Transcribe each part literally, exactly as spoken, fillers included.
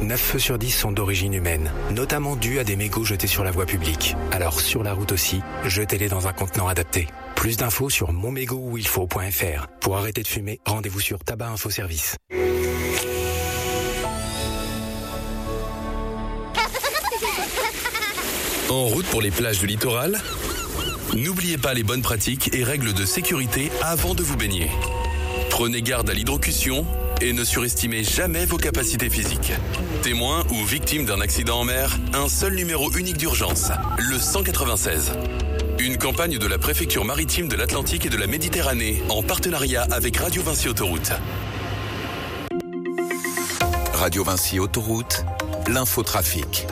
neuf feux sur dix sont d'origine humaine, notamment dus à des mégots jetés sur la voie publique. Alors sur la route aussi, jetez-les dans un contenant adapté. Plus d'infos sur mon mégot où il faut point f r. Pour arrêter de fumer, rendez-vous sur Tabac Info Service. En route pour les plages du littoral ? N'oubliez pas les bonnes pratiques et règles de sécurité avant de vous baigner. Prenez garde à l'hydrocution et ne surestimez jamais vos capacités physiques. Témoin ou victime d'un accident en mer, un seul numéro unique d'urgence, le cent quatre-vingt-seize. Une campagne de la préfecture maritime de l'Atlantique et de la Méditerranée en partenariat avec Radio Vinci Autoroute. Radio Vinci Autoroute, l'infotrafic.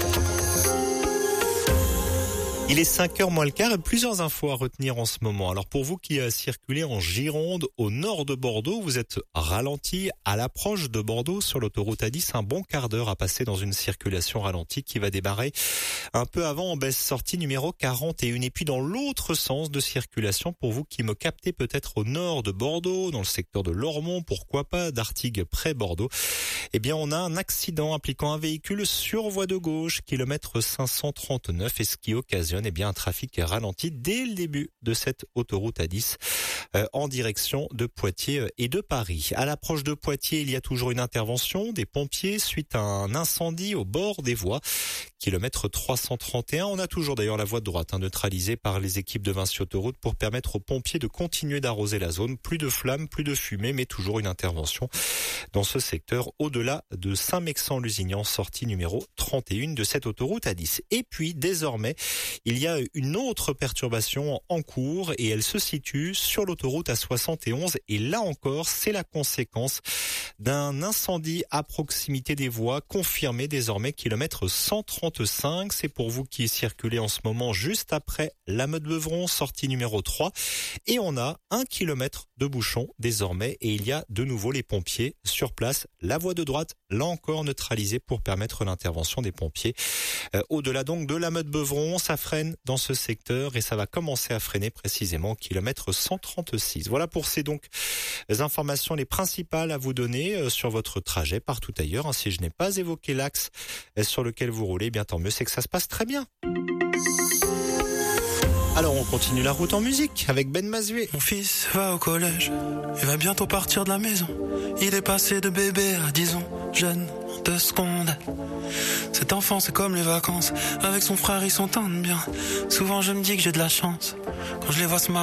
Il est cinq heures moins le quart et plusieurs infos à retenir en ce moment. Alors pour vous qui circulez en Gironde, au nord de Bordeaux, vous êtes ralenti à l'approche de Bordeaux sur l'autoroute A dix. Un bon quart d'heure à passer dans une circulation ralentie qui va démarrer un peu avant en baisse sortie numéro quarante et un. Et puis dans l'autre sens de circulation, pour vous qui me captez peut-être au nord de Bordeaux, dans le secteur de Lormont, pourquoi pas d'Artigues près Bordeaux, eh bien on a un accident impliquant un véhicule sur voie de gauche, kilomètre cinq cent trente-neuf, et ce qui occasionne eh bien un trafic ralenti dès le début de cette autoroute A dix euh, en direction de Poitiers et de Paris. À l'approche de Poitiers, il y a toujours une intervention des pompiers suite à un incendie au bord des voies. Kilomètre trois cent trente et un. On a toujours d'ailleurs la voie de droite hein, neutralisée par les équipes de Vinci Autoroute pour permettre aux pompiers de continuer d'arroser la zone. Plus de flammes, plus de fumée, mais toujours une intervention dans ce secteur au-delà de Saint-Mexan-Lusignan, sortie numéro trente et un de cette autoroute A dix. Et puis désormais, il y a une autre perturbation en cours et elle se situe sur l'autoroute A soixante et onze. Et là encore, c'est la conséquence d'un incendie à proximité des voies, confirmé désormais kilomètre cent trente-cinq. C'est pour vous qui circulez en ce moment juste après la Meute-Beuvron, sortie numéro trois. Et on a un kilomètre de bouchon désormais et il y a de nouveau les pompiers sur place. La voie de droite, là encore neutralisée pour permettre l'intervention des pompiers. Euh, au-delà donc de la Meute-Beuvron, ça freine dans ce secteur et ça va commencer à freiner précisément au kilomètre cent trente-six. Voilà pour ces donc les informations les principales à vous donner euh, sur votre trajet partout ailleurs. Hein, si je n'ai pas évoqué l'axe euh, sur lequel vous roulez, bien tant mieux, c'est que ça se passe très bien. Alors on continue la route en musique avec Ben Mazué. Mon fils va au collège, il va bientôt partir de la maison. Il est passé de bébé à disons jeune en deux secondes. Cet enfant c'est comme les vacances, avec son frère ils s'entendent bien. Souvent je me dis que j'ai de la chance quand je les vois se marrer.